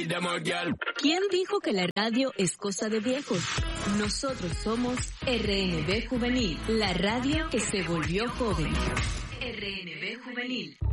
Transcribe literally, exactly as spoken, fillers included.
¿Quién dijo que la radio es cosa de viejos? Nosotros somos R N B Juvenil, la radio que se volvió joven. R N B Juvenil.